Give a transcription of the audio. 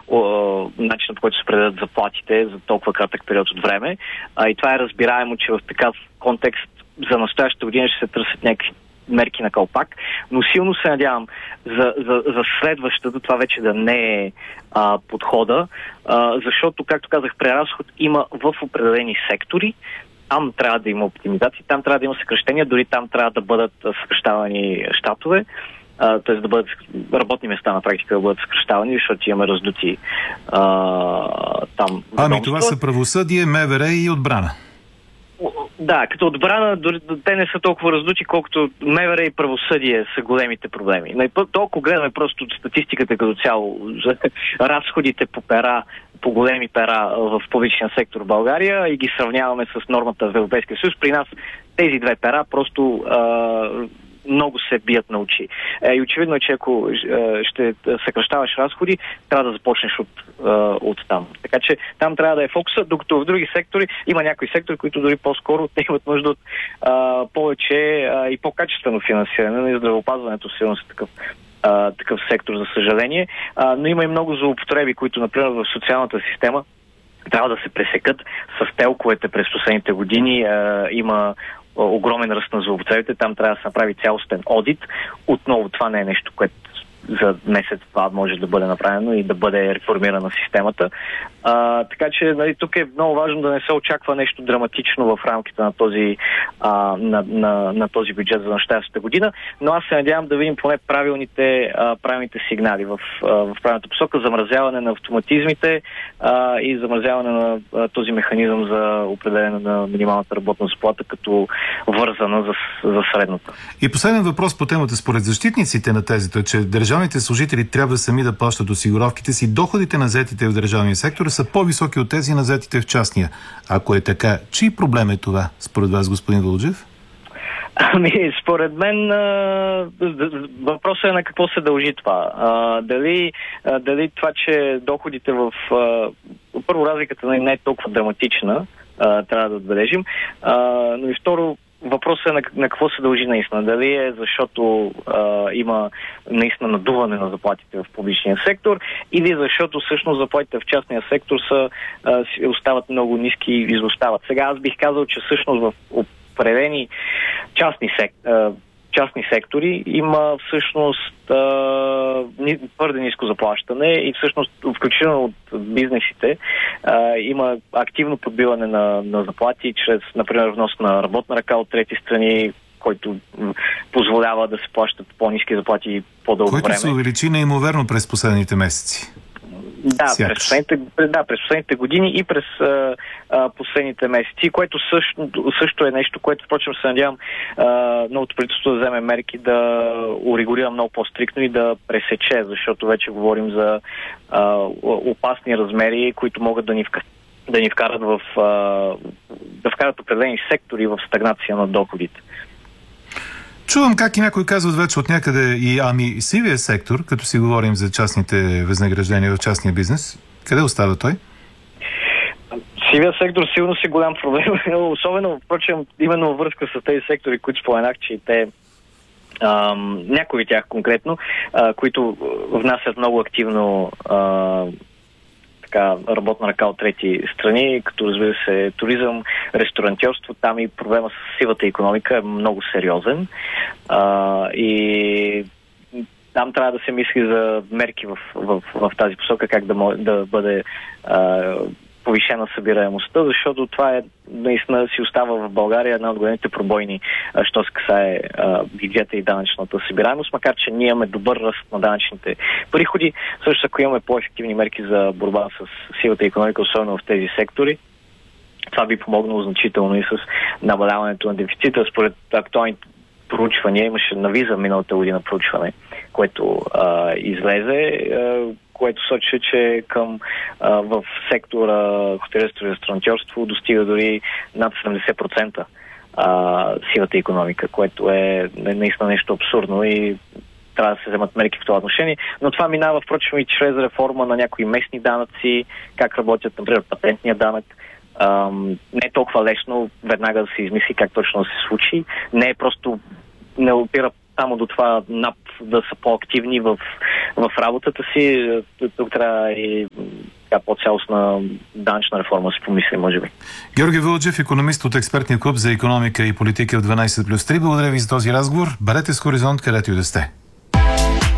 начинът, по който се определят заплатите за толкова кратък период от време. И това е разбираемо, че в такъв контекст за настоящата година ще се търсят някакви мерки на калпак, но силно се надявам за следващата това вече да не е подхода, защото, както казах, преразход има в определени сектори. Там трябва да има оптимизации, там трябва да има съкращения, дори там трябва да бъдат съкращавани щатове, т.е. да бъдат работни места на практика да бъдат съкращавани, защото имаме раздути там. Ами това са правосъдие, МВР и отбрана. Да, като отбрана, дори те не са толкова раздути, колкото МВР и правосъдие са големите проблеми. Толкова гледаме просто статистиката като цяло за разходите по пера, по големи пера в публичния сектор в България и ги сравняваме с нормата в Европейския съюз. При нас тези две пера просто много се бият на очи. И очевидно е, че ако ще съкращаваш разходи, трябва да започнеш от там. Така че там трябва да е фокуса, докато в други сектори има някои сектори, които дори по-скоро те имат нужда от повече и по-качествено финансиране. На здравеопазването сигурно са такъв сектор, за съжаление. Но има и много злоупотреби, които, например, в социалната система трябва да се пресекат с телковете през последните години. Има огромен ръст на злоупотребите. Там трябва да се направи цялостен одит. Отново това не е нещо, което за месец това може да бъде направено и да бъде реформирана системата. Така че тук е много важно да не се очаква нещо драматично в рамките на този, на този бюджет за настоящата година, но аз се надявам да видим поне правилните сигнали в правилната посока, замразяване на автоматизмите и замразяване на този механизъм за определене на минималната работна заплата като вързана за средната. И последен въпрос по темата. Според защитниците на тезата, че държавните служители трябва сами да плащат осигуровките си, доходите на заетите в държавния сектор са по-високи от тези на заетите в частния. Ако е така, чий проблем е това, според вас, господин Вълджев? Ами, според мен въпросът е на какво се дължи това. Дали това, че доходите първо, разликата не е толкова драматична, трябва да отбележим, но и второ, въпросът е на какво се дължи наистина. Дали е защото има наистина надуване на заплатите в публичния сектор или защото всъщност заплатите в частния сектор остават много ниски и изостават. Сега аз бих казал, че всъщност в определени частни сектори има всъщност твърде ниско заплащане и всъщност включително от бизнесите има активно подбиване на заплати чрез, например, внос на работна ръка от трети страни, който позволява да се плащат по-ниски заплати по-дълго време. Който се увеличи неимоверно през последните месеци. През последните години и през последните месеци, което също е нещо, което, впрочем, се надявам новото правителство да вземе мерки да урегулира много по-стриктно и да пресече, защото вече говорим за опасни размери, които могат да ни вкарат да вкарат определени сектори в стагнация на доходите. Чувам как и някой казват вече от някъде и сивия сектор, като си говорим за частните възнаграждения в частния бизнес. Къде остава той? Сивия сектор сигурно си голям проблем. Особено, впрочем, именно във връзка с тези сектори, които споменах, че те някои от тях конкретно, които внасят много активно работна ръка от трети страни, като разбира се туризъм, ресторантьорство, там и проблема с сивата икономика е много сериозен. И там трябва да се мисли за мерки в тази посока, как да бъде повишена събираемостта, защото това е наистина си остава в България една от големите пробойни, що се касае бюджета и данъчната събираемост, макар че ние имаме добър ръст на данъчните приходи. Също ако имаме по-ефективни мерки за борба с сивата икономика, особено в тези сектори, това би помогнало значително и с намаляването на дефицита. Според актуалните проучвания, имаше на Виза миналата година проучване, което излезе, което сочи, че в сектора хотелиерство и ресторантьорство достига дори над 70% сивата икономика, което е наистина нещо абсурдно и трябва да се вземат мерки в това отношение. Но това минава, впрочем, и чрез реформа на някои местни данъци, как работят, например, патентния данък. Не е толкова лесно веднага да се измисли как точно да се случи. Не опира само до това НАП да са по-активни в работата си. Тук трябва и по-цялостна данъчна реформа се помисли, може би. Георги Вълджев, икономист от експертния клуб за икономика и политика в 12+3. Благодаря ви за този разговор. Бъдете с Хоризонт, където и да сте.